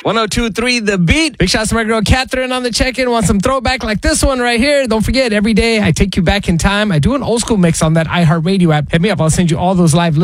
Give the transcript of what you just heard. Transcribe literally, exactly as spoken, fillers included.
one oh two point three The Beat. Big shout to my girl Catherine on the check-in. Want some throwback like this one right here? Don't forget, every day I take you back in time. I do an old school mix on that iHeartRadio app. Hit me up. I'll send you all those live